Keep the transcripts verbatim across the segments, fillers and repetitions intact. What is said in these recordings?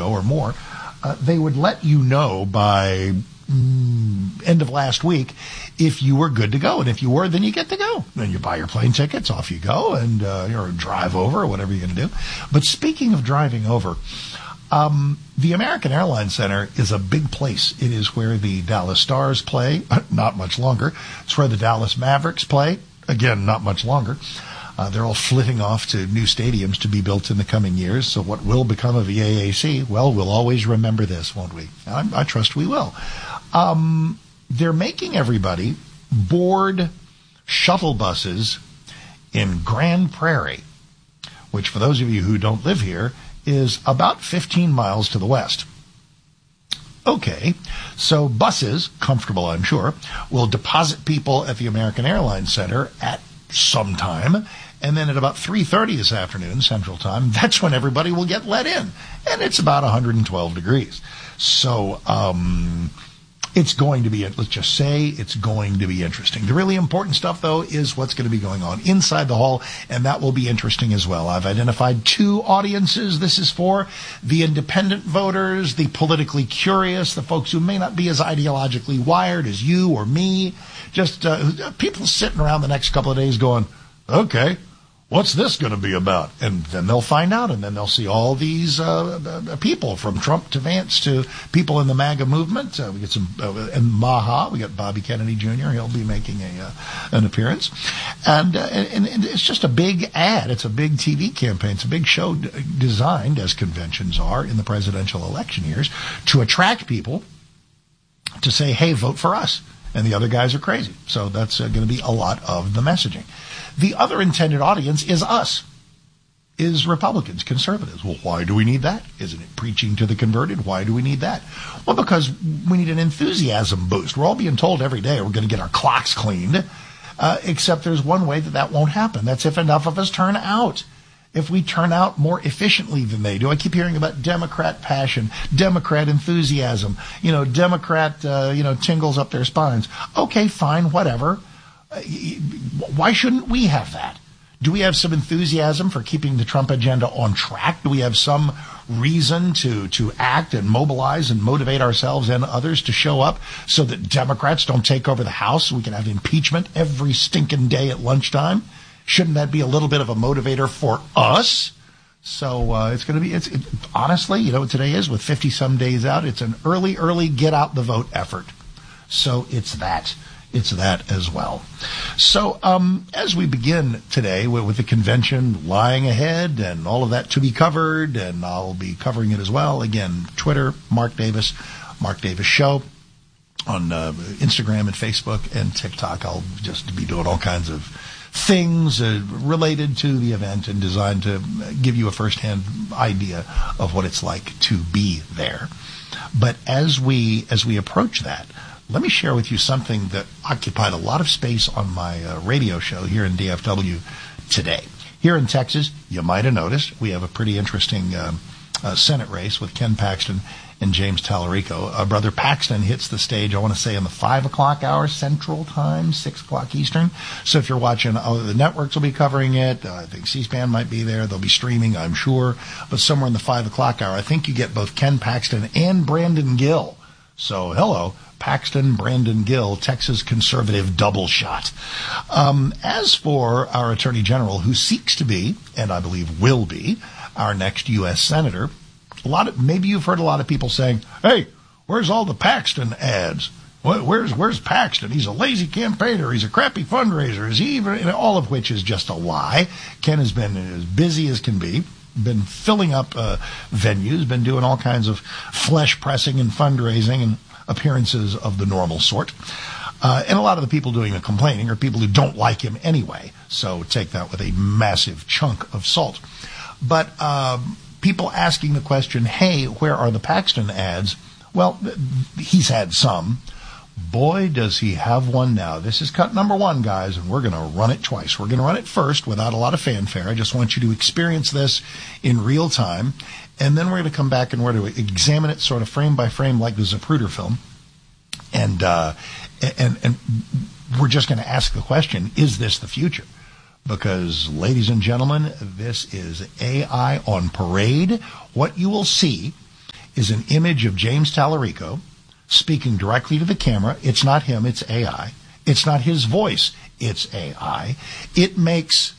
ago or more, uh, they would let you know by mm, end of last week if you were good to go. And if you were, then you get to go. Then you buy your plane tickets, off you go, and uh, or drive over or whatever you're going to do. But speaking of driving over, um, the American Airlines Center is a big place. It is where the Dallas Stars play, not much longer. It's where the Dallas Mavericks play, again, not much longer. Uh, they're all flitting off to new stadiums to be built in the coming years. So what will become of the A A C? Well, we'll always remember this, won't we? I, I trust we will. Um, they're making everybody board shuttle buses in Grand Prairie, which for those of you who don't live here is about fifteen miles to the west. Okay, so buses, comfortable I'm sure, will deposit people at the American Airlines Center at some time, and then at about three thirty this afternoon, Central Time, that's when everybody will get let in. And it's about one hundred twelve degrees. So, um, it's going to be, let's just say, it's going to be interesting. The really important stuff, though, is what's going to be going on inside the hall, and that will be interesting as well. I've identified two audiences this is for: the independent voters, the politically curious, the folks who may not be as ideologically wired as you or me. Just uh, people sitting around the next couple of days going, okay, what's this going to be about? And then they'll find out, and then they'll see all these uh, people, from Trump to Vance to people in the MAGA movement. Uh, we get some, uh, and Maha, we got Bobby Kennedy Junior He'll be making a uh, an appearance. And, uh, and, and it's just a big ad. It's a big T V campaign. It's a big show d- designed, as conventions are in the presidential election years, to attract people to say, hey, vote for us. And the other guys are crazy. So that's uh, going to be a lot of the messaging. The other intended audience is us, is Republicans, conservatives. Well, why do we need that? Isn't it preaching to the converted? Why do we need that? Well, because we need an enthusiasm boost. We're all being told every day we're going to get our clocks cleaned, uh, except there's one way that that won't happen. That's if enough of us turn out. If we turn out more efficiently than they do. I keep hearing about Democrat passion, Democrat enthusiasm, you know, Democrat, uh, you know, tingles up their spines. Okay, fine, whatever. Uh, why shouldn't we have that? Do we have some enthusiasm for keeping the Trump agenda on track? Do we have some reason to, to act and mobilize and motivate ourselves and others to show up so that Democrats don't take over the House so we can have impeachment every stinking day at lunchtime? Shouldn't that be a little bit of a motivator for us? So uh, it's going to be, it's it, honestly, you know what today is, with fifty-some days out, it's an early, early get-out-the-vote effort. So it's that. It's that as well. So um, as we begin today with, with the convention lying ahead and all of that to be covered, and I'll be covering it as well. Again, Twitter, Mark Davis, Mark Davis Show. On uh, Instagram and Facebook and TikTok, I'll just be doing all kinds of things uh, related to the event and designed to give you a firsthand idea of what it's like to be there. But as we as we approach that, let me share with you something that occupied a lot of space on my uh, radio show here in D F W today. Here in Texas, you might have noticed, we have a pretty interesting uh, uh, Senate race with Ken Paxton and James Tallarico. Uh, Brother Paxton hits the stage, I want to say, in the five o'clock hour Central Time, six o'clock Eastern. So if you're watching, oh, the networks will be covering it. Uh, I think C-SPAN might be there. They'll be streaming, I'm sure. But somewhere in the five o'clock hour, I think you get both Ken Paxton and Brandon Gill. So, hello, Paxton, Brandon Gill, Texas conservative double shot. Um, as for our Attorney General, who seeks to be, and I believe will be, our next U S Senator, a lot of, maybe you've heard a lot of people saying, hey, where's all the Paxton ads? Where's where's Paxton? He's a lazy campaigner. He's a crappy fundraiser. Is he even? All of which is just a lie. Ken has been as busy as can be, been filling up uh, venues, been doing all kinds of flesh pressing and fundraising and appearances of the normal sort. Uh, and a lot of the people doing the complaining are people who don't like him anyway. So take that with a massive chunk of salt. But um, people asking the question, hey, where are the Paxton ads? Well, he's had some. Boy, does he have one now. This is cut number one, guys, and we're going to run it twice. We're going to run it first without a lot of fanfare. I just want you to experience this in real time. And then we're going to come back and we're going to examine it sort of frame by frame like the Zapruder film. And, uh, and, and we're just going to ask the question, is this the future? Because, ladies and gentlemen, this is A I on parade. What you will see is an image of James Tallarico speaking directly to the camera. It's not him, it's A I. It's not his voice, it's A I. It makes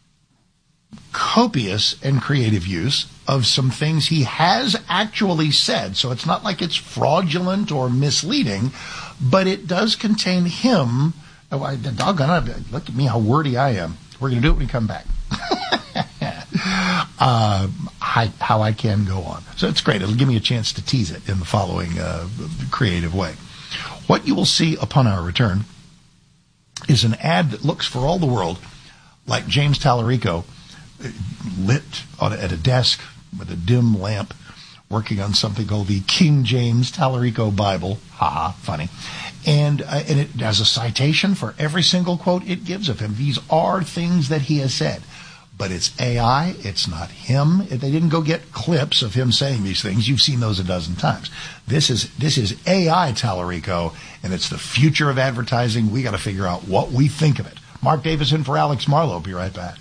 copious and creative use of some things he has actually said. So it's not like it's fraudulent or misleading, but it does contain him. Oh, I, doggone it, look at me, how wordy I am. We're going to do it when we come back. uh, I, how I can go on. So it's great. It'll give me a chance to tease it in the following uh, creative way. What you will see upon our return is an ad that looks for all the world like James Tallarico, lit on, at a desk with a dim lamp, working on something called the King James Tallarico Bible. Ha ha, funny. And, uh, and it has a citation for every single quote it gives of him. These are things that he has said. But it's A I, it's not him. They didn't go get clips of him saying these things. You've seen those a dozen times. This is this is A I Tallarico, and it's the future of advertising. We got to figure out what we think of it. Mark Davis in for Alex Marlowe. Be right back.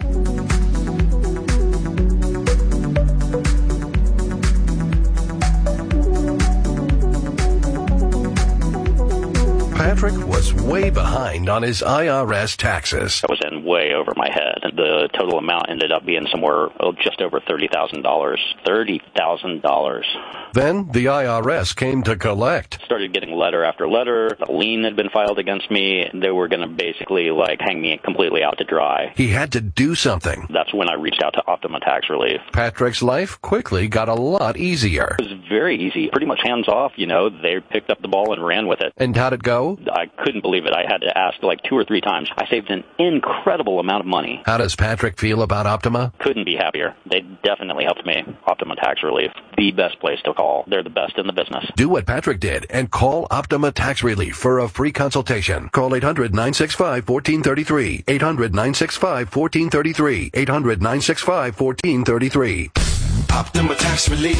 Patrick was way behind on his I R S taxes. I was in way over my head. The total amount ended up being somewhere oh, just over thirty thousand dollars. thirty thousand dollars. Then the I R S came to collect. Started getting letter after letter. A lien had been filed against me. They were going to basically like hang me completely out to dry. He had to do something. That's when I reached out to Optima Tax Relief. Patrick's life quickly got a lot easier. It was very easy. Pretty much hands off, you know. They picked up the ball and ran with it. And how'd it go? I couldn't believe it. I had to ask like two or three times. I saved an incredible amount of money. How does Patrick feel about Optima? Couldn't be happier. They definitely helped me. Optima Tax Relief, the best place to call. They're the best in the business. Do what Patrick did and call Optima Tax Relief for a free consultation. Call eight hundred, nine six five, one four three three. eight hundred, nine six five, one four three three. eight hundred, nine six five, one four three three. Optima Tax Relief.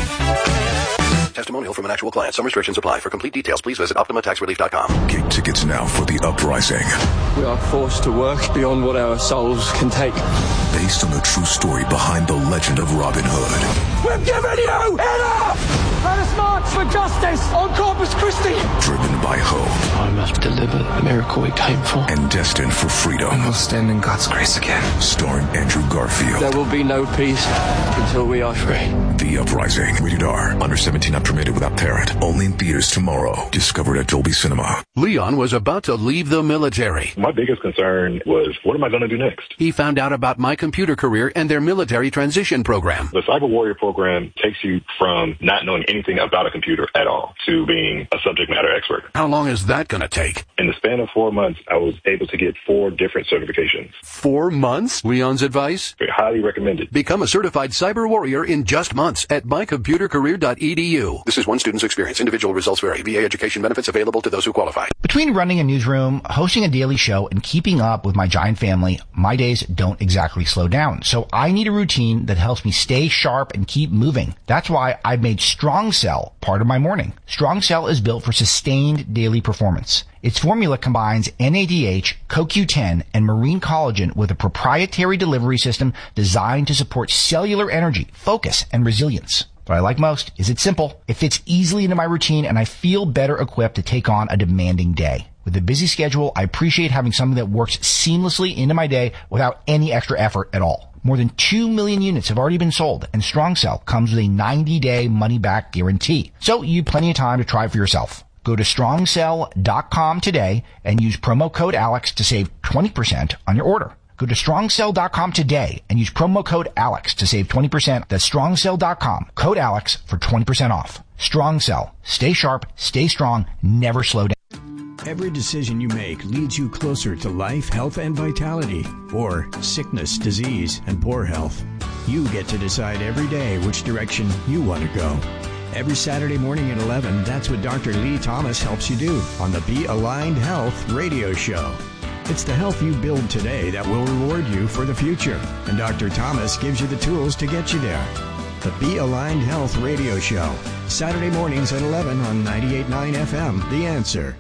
Testimonial from an actual client. Some restrictions apply. For complete details, please visit optima tax relief dot com. Get tickets now for The Uprising. We are forced to work beyond what our souls can take. Based on the true story behind the legend of Robin Hood. We're giving you enough! Let us march for justice on Corpus Christi! Driven by hope. I must deliver the miracle we came for. And destined for freedom. And we'll stand in God's grace again. Starring Andrew Garfield. There will be no peace until we are free. The Uprising. Rated R. Under seventeen, not permitted without parent. Only in theaters tomorrow. Discovered at Dolby Cinema. Leon was about to leave the military. My biggest concern was, what am I going to do next? He found out about My Computer Career and their military transition program. The Cyber Warrior program takes you from not knowing anything about a computer at all to being a subject matter expert. How long is that going to take? In the span of four months, I was able to get four different certifications. Four months? Leon's advice? Highly recommended. Become a certified cyber warrior in just months at my computer career dot e d u. This is one student's experience. Individual results vary. V A education benefits available to those who qualify. Between running a newsroom, hosting a daily show, and keeping up with my giant family, my days don't exactly slow down. So I need a routine that helps me stay sharp and keep moving. That's why I've made Strong Cell part of my morning. Strong Cell is built for sustained daily performance. Its formula combines N A D H, C O Q ten, and marine collagen with a proprietary delivery system designed to support cellular energy, focus, and resilience. What I like most is it's simple. It fits easily into my routine, and I feel better equipped to take on a demanding day. With a busy schedule, I appreciate having something that works seamlessly into my day without any extra effort at all. More than two million units have already been sold, and Strong Cell comes with a ninety-day money-back guarantee. So you have plenty of time to try it for yourself. Go to strong cell dot com today and use promo code Alex to save twenty percent on your order. Go to strong cell dot com today and use promo code Alex to save twenty percent. That's strong cell dot com. Code Alex for twenty percent off. Strong Cell. Stay sharp, stay strong, never slow down. Every decision you make leads you closer to life, health, and vitality, or sickness, disease, and poor health. You get to decide every day which direction you want to go. Every Saturday morning at eleven, that's what Doctor Lee Thomas helps you do on the Be Aligned Health radio show. It's the health you build today that will reward you for the future, and Doctor Thomas gives you the tools to get you there. The Be Aligned Health radio show, Saturday mornings at eleven on ninety-eight point nine F M, The Answer.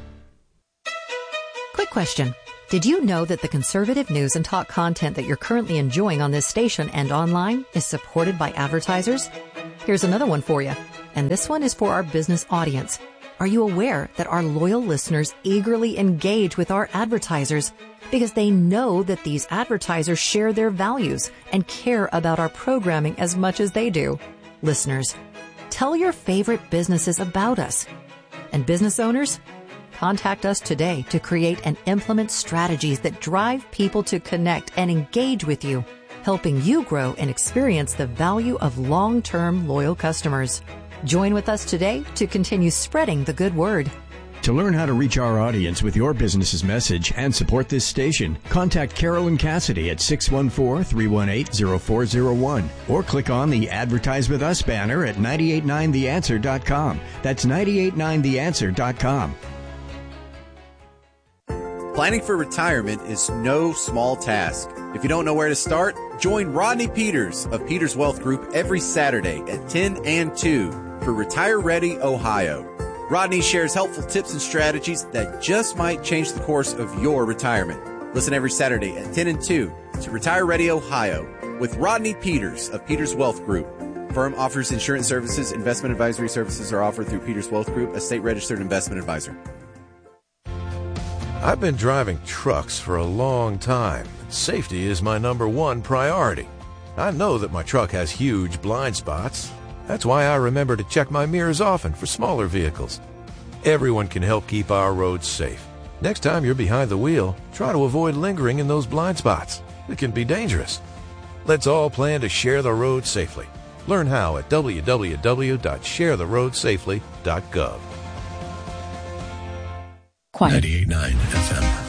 Quick question. Did you know that the conservative news and talk content that you're currently enjoying on this station and online is supported by advertisers? Here's another one for you. And this one is for our business audience. Are you aware that our loyal listeners eagerly engage with our advertisers because they know that these advertisers share their values and care about our programming as much as they do? Listeners, tell your favorite businesses about us. And business owners, contact us today to create and implement strategies that drive people to connect and engage with you, helping you grow and experience the value of long-term loyal customers. Join with us today to continue spreading the good word. To learn how to reach our audience with your business's message and support this station, contact Carolyn Cassidy at six one four, three one eight, zero four zero one or click on the Advertise With Us banner at nine eight nine the answer dot com. That's nine eight nine the answer dot com. Planning for retirement is no small task. If you don't know where to start, join Rodney Peters of Peters Wealth Group every Saturday at ten and two for Retire Ready Ohio. Rodney shares helpful tips and strategies that just might change the course of your retirement. Listen every Saturday at ten and two to Retire Ready Ohio with Rodney Peters of Peters Wealth Group. Firm offers insurance services. Investment advisory services are offered through Peters Wealth Group, a state-registered investment advisor. I've been driving trucks for a long time. Safety is my number one priority. I know that my truck has huge blind spots. That's why I remember to check my mirrors often for smaller vehicles. Everyone can help keep our roads safe. Next time you're behind the wheel, try to avoid lingering in those blind spots. It can be dangerous. Let's all plan to share the road safely. Learn how at w w w dot share the road safely dot gov. ninety-eight point nine F M.